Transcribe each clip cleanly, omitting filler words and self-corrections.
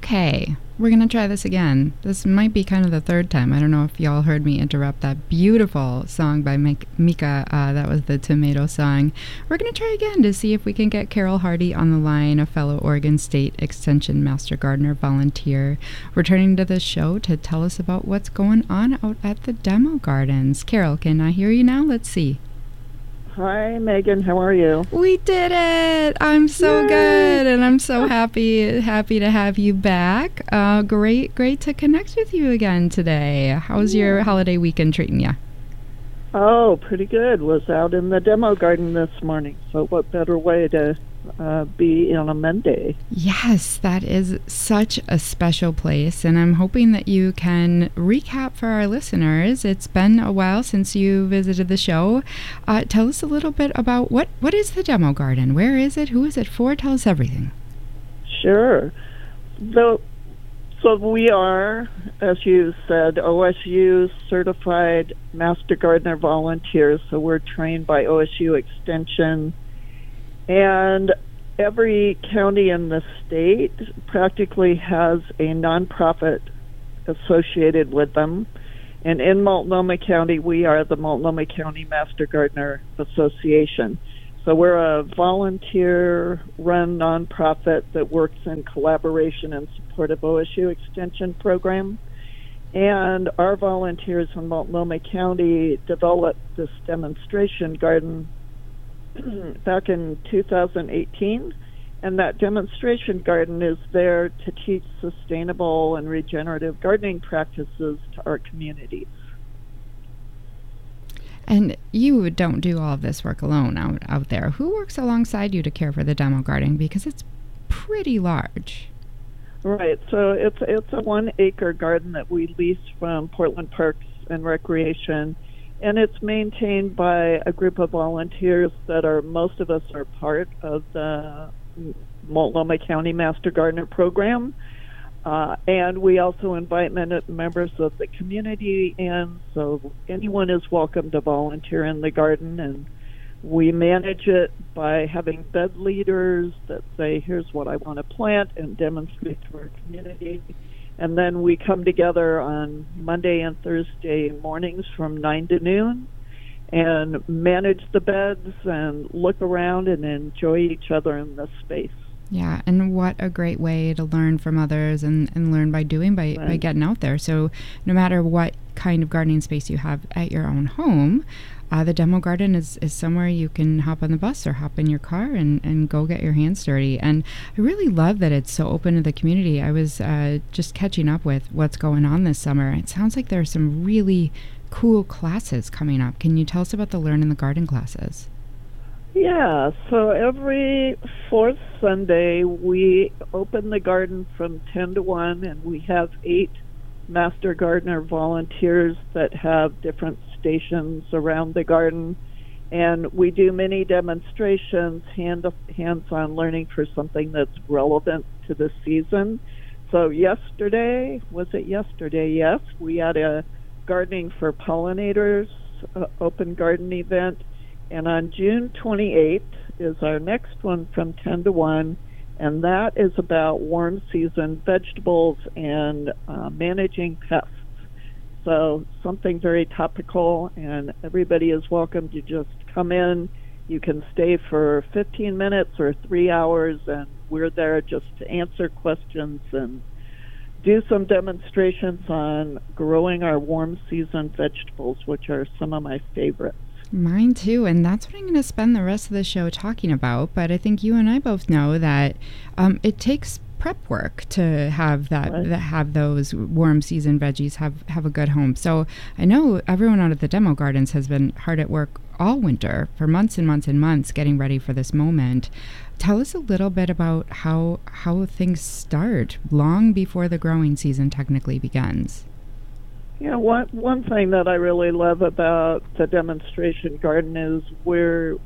Okay, we're going to try this again. This might be kind of the third time. I don't know if y'all heard me interrupt that beautiful song by Mika. That was the Tomato song. We're going to try again to see if we can get Carol Hardy on the line, a fellow Oregon State Extension Master Gardener volunteer, returning to the show to tell us about what's going on out at the demo gardens. Carol, can I hear you now? Let's see. Hi, Megan. How are you? We did it! I'm so good, and I'm so happy to have you back. Great to connect with you again today. How's your holiday weekend treating you? Oh, pretty good. Was out in the demo garden this morning, so what better way to be on a Monday? Yes, that is such a special place, and I'm hoping that you can recap for our listeners. It's been a while since you visited the show. Tell us a little bit about what is the demo garden? Where is it? Who is it for? Tell us everything. Sure. So we are, as you said, OSU certified Master Gardener volunteers, so we're trained by OSU Extension. And every county in the state practically has a nonprofit associated with them. And in Multnomah County, we are the Multnomah County Master Gardener Association. So we're a volunteer-run nonprofit that works in collaboration and support of OSU Extension program. And our volunteers in Multnomah County developed this demonstration garden back in 2018, and that demonstration garden is there to teach sustainable and regenerative gardening practices to our communities. And you don't do all of this work alone out there. Who works alongside you to care for the demo garden? Because it's pretty large. Right, so it's a 1 acre garden that we lease from Portland Parks and Recreation. And it's maintained by a group of volunteers that most of us are part of the Multnomah County Master Gardener program. And we also invite members of the community in, so anyone is welcome to volunteer in the garden. And we manage it by having bed leaders that say, here's what I want to plant, and demonstrate to our community. And then we come together on Monday and Thursday mornings from 9 to noon and manage the beds and look around and enjoy each other in this space. Yeah, and what a great way to learn from others and learn by doing, by getting out there. So no matter what kind of gardening space you have at your own home, the demo garden is somewhere you can hop on the bus or hop in your car and go get your hands dirty. And I really love that it's so open to the community. I was just catching up with what's going on this summer. It sounds like there are some really cool classes coming up. Can you tell us about the Learn in the Garden classes? Yeah, so every fourth Sunday we open the garden from 10 to 1, and we have 8 Master Gardener volunteers that have different stations around the garden, and we do many demonstrations, hands-on learning for something that's relevant to the season. So yesterday, yes, we had a Gardening for Pollinators open garden event, and on June 28th is our next one from 10 to 1, and that is about warm season vegetables and managing pests. So something very topical, and everybody is welcome to just come in. You can stay for 15 minutes or 3 hours, and we're there just to answer questions and do some demonstrations on growing our warm season vegetables, which are some of my favorites. Mine too, and that's what I'm going to spend the rest of the show talking about. But I think you and I both know that it takes prep work to have have those warm season veggies have a good home. So I know everyone out at the demo gardens has been hard at work all winter for months and months and months getting ready for this moment. Tell us a little bit about how things start long before the growing season technically begins. Yeah, one thing that I really love about the demonstration garden is we're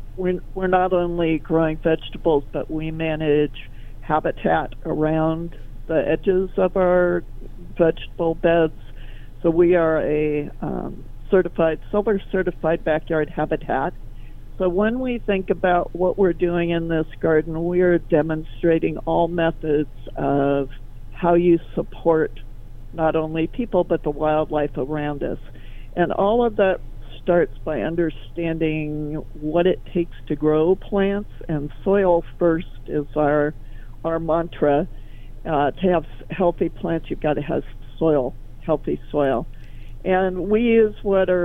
not only growing vegetables, but we manage habitat around the edges of our vegetable beds. So we are a silver certified backyard habitat. So when we think about what we're doing in this garden, we are demonstrating all methods of how you support not only people but the wildlife around us. And all of that starts by understanding what it takes to grow plants, and soil first is our mantra. To have healthy plants, you've got to have healthy soil. And we use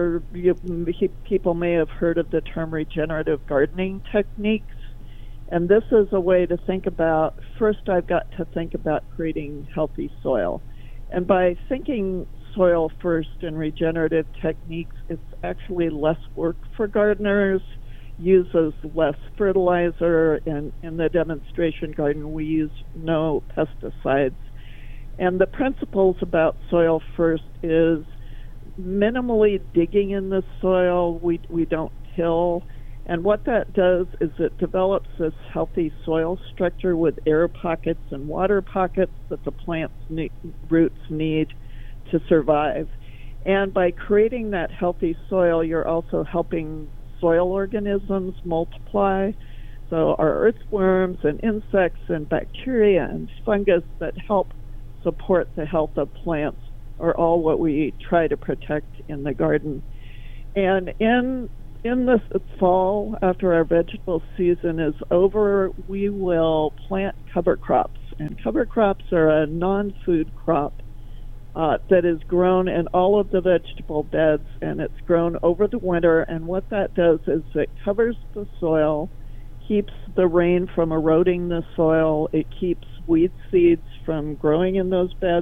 people may have heard of the term regenerative gardening techniques. And this is a way to think about, first I've got to think about creating healthy soil. And by thinking soil first and regenerative techniques, it's actually less work for gardeners, uses less fertilizer. In the demonstration garden, we use no pesticides. And the principles about soil first is minimally digging in the soil. We don't till. And what that does is it develops this healthy soil structure with air pockets and water pockets that the plant's roots need to survive. And by creating that healthy soil, you're also helping soil organisms multiply. So our earthworms and insects and bacteria and fungus that help support the health of plants are all what we try to protect in the garden. And in this fall, after our vegetable season is over, we will plant cover crops. And cover crops are a non-food crop that is grown in all of the vegetable beds, and it's grown over the winter. And what that does is it covers the soil, keeps the rain from eroding the soil, it keeps weed seeds from growing in those beds,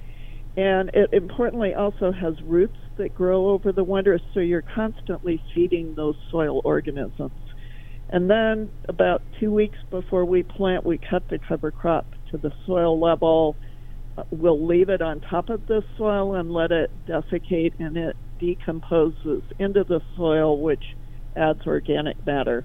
and it importantly also has roots that grow over the winter, so you're constantly feeding those soil organisms. And then about 2 weeks before we plant, we cut the cover crop to the soil level. We'll leave it on top of the soil and let it desiccate, and it decomposes into the soil, which adds organic matter.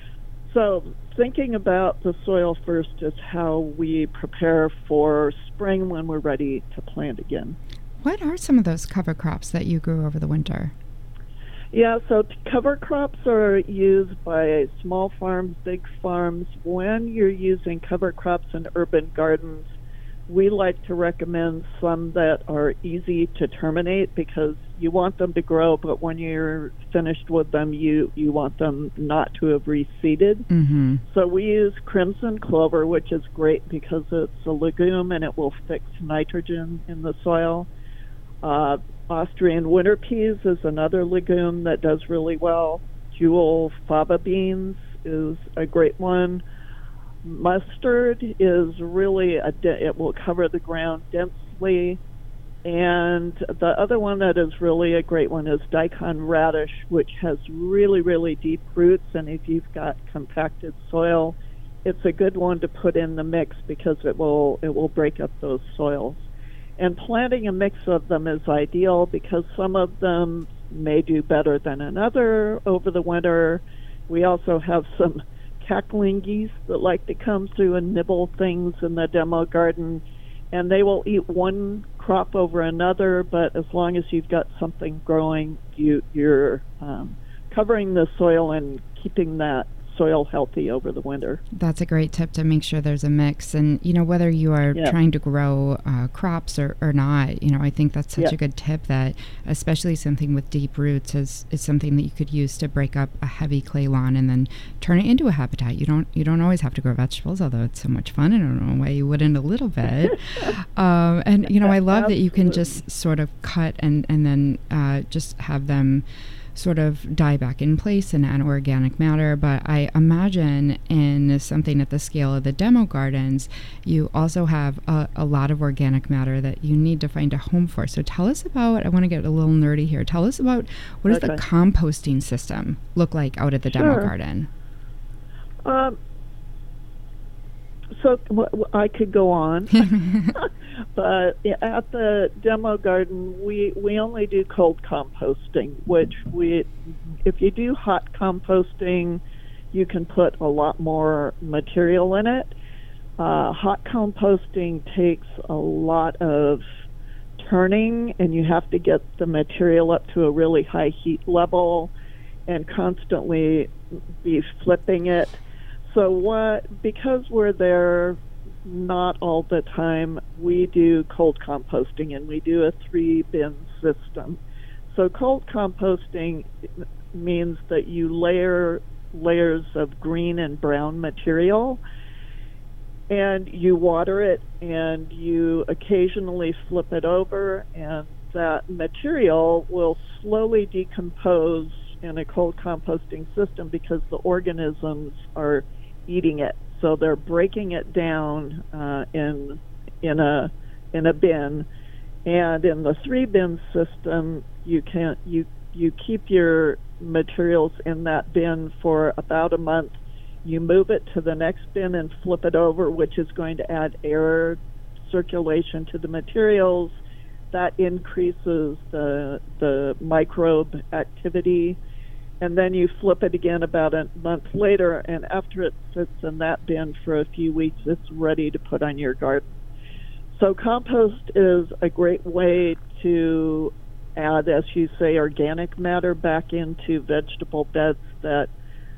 So thinking about the soil first is how we prepare for spring when we're ready to plant again. What are some of those cover crops that you grew over the winter? Yeah, so cover crops are used by small farms, big farms. When you're using cover crops in urban gardens, we like to recommend some that are easy to terminate because you want them to grow, but when you're finished with them, you want them not to have reseeded. Mm-hmm. So we use crimson clover, which is great because it's a legume and it will fix nitrogen in the soil. Austrian winter peas is another legume that does really well. Jewel fava beans is a great one. Mustard is really it will cover the ground densely. And the other one that is really a great one is daikon radish, which has really, really deep roots. And if you've got compacted soil, it's a good one to put in the mix because it will break up those soils. And planting a mix of them is ideal because some of them may do better than another over the winter. We also have some cackling geese that like to come through and nibble things in the demo garden, and they will eat one crop over another, but as long as you've got something growing, you're covering the soil and keeping that soil healthy over the winter. That's a great tip to make sure there's a mix. And, whether you are trying to grow crops or not, I think that's such a good tip that especially something with deep roots is something that you could use to break up a heavy clay lawn and then turn it into a habitat. You don't always have to grow vegetables, although it's so much fun. I don't know why you wouldn't a little bit. I love that you can just sort of cut and then just have them sort of die back in place and add organic matter. But I imagine in something at the scale of the demo gardens, you also have a lot of organic matter that you need to find a home for. So tell us about, I want to get a little nerdy here, tell us about what does the composting system look like out at the demo garden? So I could go on, but at the demo garden, we only do cold composting, which if you do hot composting, you can put a lot more material in it. Hot composting takes a lot of turning, and you have to get the material up to a really high heat level and constantly be flipping it. So because we're there not all the time, we do cold composting, and we do a 3-bin system. So cold composting means that you layer layers of green and brown material, and you water it, and you occasionally flip it over, and that material will slowly decompose in a cold composting system because the organisms are eating it. So they're breaking it down in a bin, and in the 3-bin system, you keep your materials in that bin for about a month. You move it to the next bin and flip it over, which is going to add air circulation to the materials. That increases the microbe activity. And then you flip it again about a month later, and after it sits in that bin for a few weeks, it's ready to put on your garden. So compost is a great way to add, as you say, organic matter back into vegetable beds that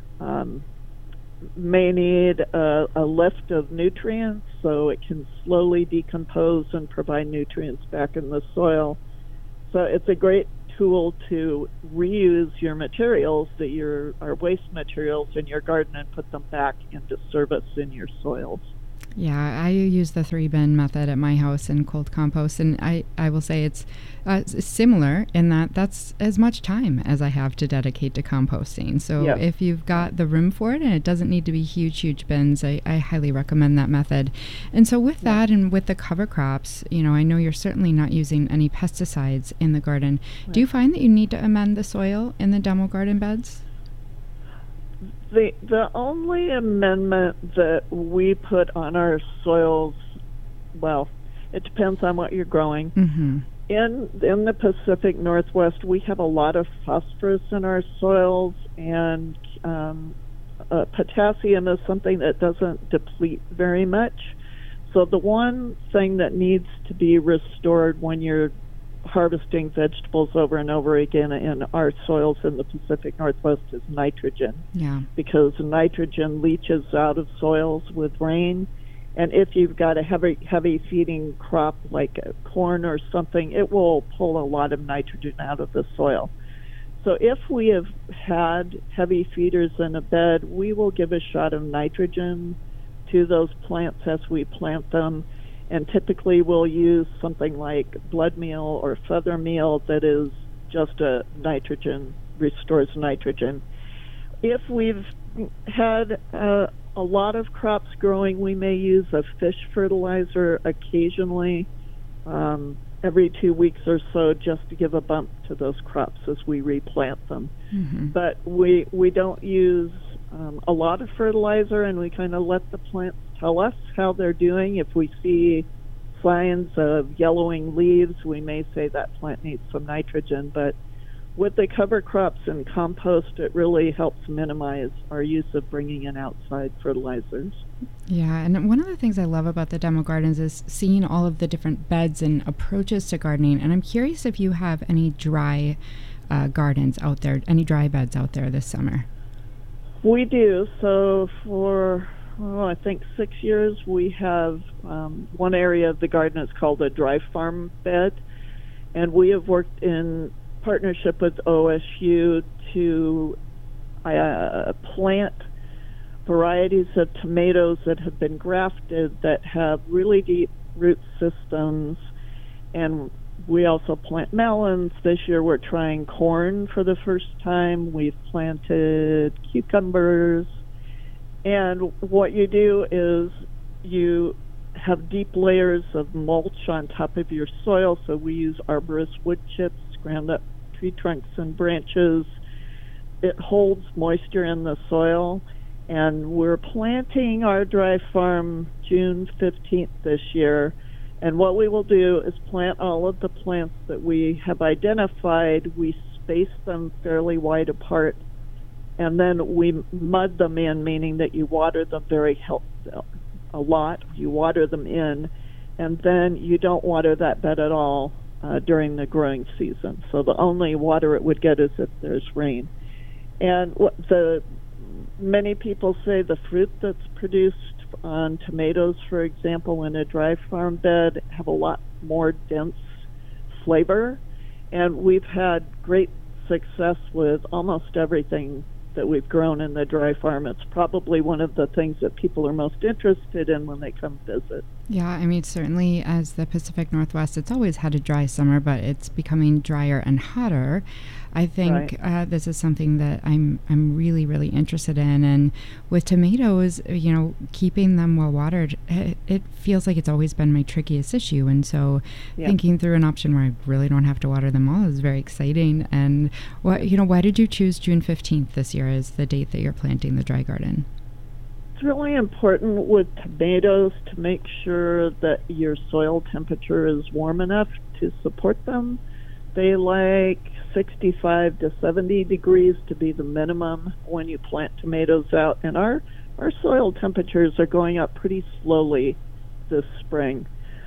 may need a lift of nutrients, so it can slowly decompose and provide nutrients back in the soil. So it's a great tool to reuse your materials, our waste materials in your garden, and put them back into service in your soils. Yeah, I use the 3-bin method at my house in cold compost, and I will say it's similar in that that's as much time as I have to dedicate to composting. So if you've got the room for it, and it doesn't need to be huge bins, I highly recommend that method. And so with that, and with the cover crops, I know you're certainly not using any pesticides in the garden. Right. Do you find that you need to amend the soil in the demo garden beds? The only amendment that we put on our soils, well, it depends on what you're growing. Mm-hmm. In the Pacific Northwest, we have a lot of phosphorus in our soils, and potassium is something that doesn't deplete very much. So the one thing that needs to be restored when you're harvesting vegetables over and over again in our soils in the Pacific Northwest is nitrogen. Yeah. Because nitrogen leaches out of soils with rain, and if you've got a heavy feeding crop like corn or something, it will pull a lot of nitrogen out of the soil. So if we have had heavy feeders in a bed, we will give a shot of nitrogen to those plants as we plant them. And typically we'll use something like blood meal or feather meal that is just a nitrogen, restores nitrogen. If we've had a lot of crops growing, we may use a fish fertilizer occasionally, every 2 weeks or so, just to give a bump to those crops as we replant them. Mm-hmm. But we don't use a lot of fertilizer, and we kind of let the plants tell us how they're doing. If we see signs of yellowing leaves, we may say that plant needs some nitrogen. But with the cover crops and compost, it really helps minimize our use of bringing in outside fertilizers. Yeah, and one of the things I love about the demo gardens is seeing all of the different beds and approaches to gardening. And I'm curious if you have any dry gardens out there, any dry beds out there this summer. We do. So for, I think 6 years, we have one area of the garden is called a dry farm bed. And we have worked in partnership with OSU to plant varieties of tomatoes that have been grafted that have really deep root systems. And we also plant melons. This year we're trying corn for the first time. We've planted cucumbers. And what you do is you have deep layers of mulch on top of your soil. So we use arborist wood chips, ground up tree trunks and branches. It holds moisture in the soil. And we're planting our dry farm June 15th this year. And what we will do is plant all of the plants that we have identified. We space them fairly wide apart, and then we mud them in, meaning that you water them a lot. You water them in, and then you don't water that bed at all during the growing season. So the only water it would get is if there's rain. And many people say the fruit that's produced on tomatoes, for example, in a dry farm bed have a lot more dense flavor. And we've had great success with almost everything that we've grown in the dry farm. It's probably one of the things that people are most interested in when they come visit. Yeah, I mean, certainly as the Pacific Northwest, it's always had a dry summer, but it's becoming drier and hotter. I think this is something that I'm really, really interested in. And with tomatoes, you know, keeping them well watered, it feels like it's always been my trickiest issue. And so thinking through an option where I really don't have to water them all is very exciting. And why did you choose June 15th this year as the date that you're planting the dry garden? It's really important with tomatoes to make sure that your soil temperature is warm enough to support them. They like 65 to 70 degrees to be the minimum when you plant tomatoes out. And our soil temperatures are going up pretty slowly this spring.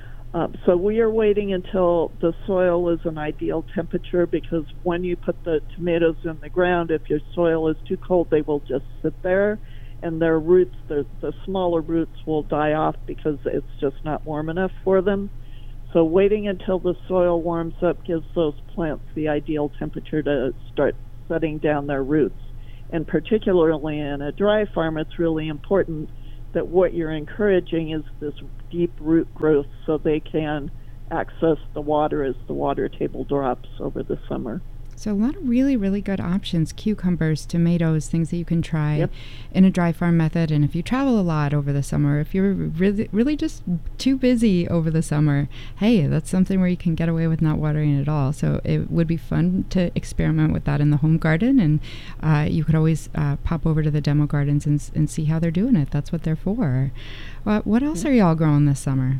So we are waiting until the soil is an ideal temperature, because when you put the tomatoes in the ground, if your soil is too cold, they will just sit there. And their roots, the smaller roots, will die off because it's just not warm enough for them. So waiting until the soil warms up gives those plants the ideal temperature to start setting down their roots. And particularly in a dry farm, it's really important that what you're encouraging is this deep root growth so they can access the water as the water table drops over the summer. So a lot of really, really good options: cucumbers, tomatoes, things that you can try in a dry farm method. And if you travel a lot over the summer, if you're really, really just too busy over the summer, hey, that's something where you can get away with not watering at all. So it would be fun to experiment with that in the home garden. And you could always pop over to the demo gardens and see how they're doing it. That's what they're for. What else are y'all growing this summer?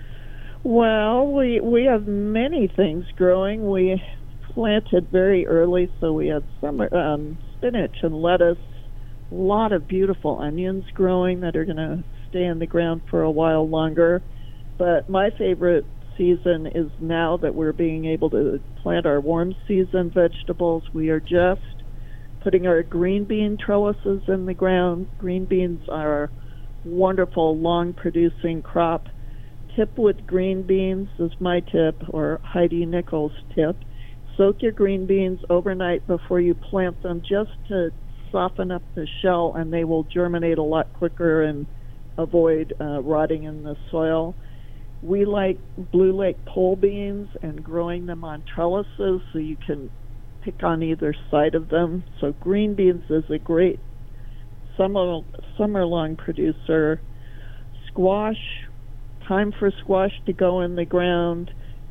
Well, we have many things growing. We planted very early, so we had summer spinach and lettuce, a lot of beautiful onions growing that are going to stay in the ground for a while longer. But my favorite season is now that we're being able to plant our warm season vegetables. We are just putting our green bean trellises in the ground. Green beans are wonderful, long producing crop. Tip with green beans is my tip, or Heidi Nichols' tip. Soak your green beans overnight before you plant them, just to soften up the shell, and they will germinate a lot quicker and avoid rotting in the soil. We like Blue Lake pole beans and growing them on trellises so you can pick on either side of them. So green beans is a great summer-long producer. Squash, time for squash to go in the ground.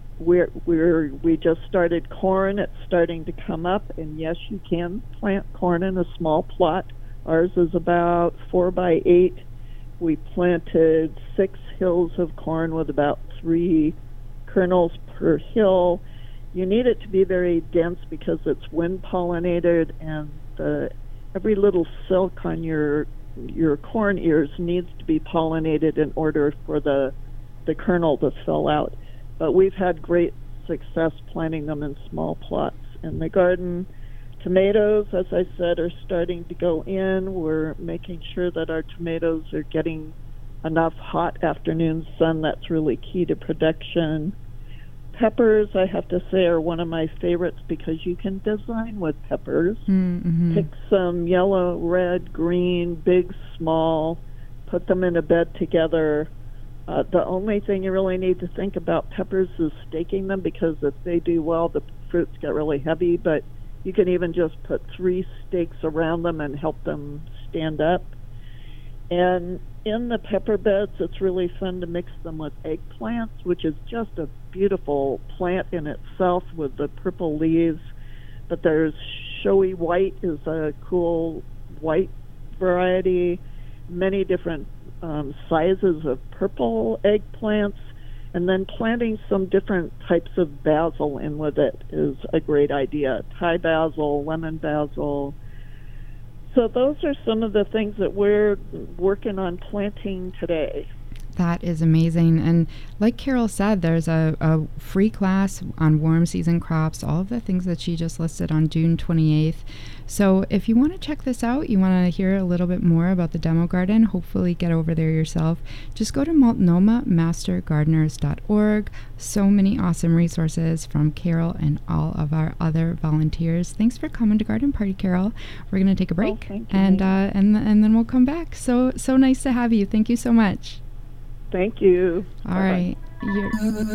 We just started corn. It's starting to come up, and yes, you can plant corn in a small plot. Ours is about 4 by 8. We planted 6 hills of corn with about 3 kernels per hill. You need it to be very dense because it's wind pollinated, and every little silk on your corn ears needs to be pollinated in order for the kernel to fill out. But we've had great success planting them in small plots in the garden. Tomatoes, as I said, are starting to go in. We're making sure that our tomatoes are getting enough hot afternoon sun. That's really key to production. Peppers, I have to say, are one of my favorites because you can design with peppers. Mm-hmm. Pick some yellow, red, green, big, small, put them in a bed together. The only thing you really need to think about peppers is staking them, because if they do well, the fruits get really heavy. But you can even just put 3 stakes around them and help them stand up. And in the pepper beds, it's really fun to mix them with eggplants, which is just a beautiful plant in itself with the purple leaves. But there's showy white is a cool white variety, many different sizes of purple eggplants, and then planting some different types of basil in with it is a great idea. Thai basil, lemon basil. So those are some of the things that we're working on planting today. That is amazing. And like Carol said, there's a free class on warm season crops, all of the things that she just listed on June 28th. So if you want to check this out, you want to hear a little bit more about the demo garden, hopefully get over there yourself, just go to multnomahmastergardeners.org. So many awesome resources from Carol and all of our other volunteers. Thanks for coming to Garden Party, Carol. We're going to take a break, and then we'll come back. So nice to have you. Thank you so much. Thank you. All right.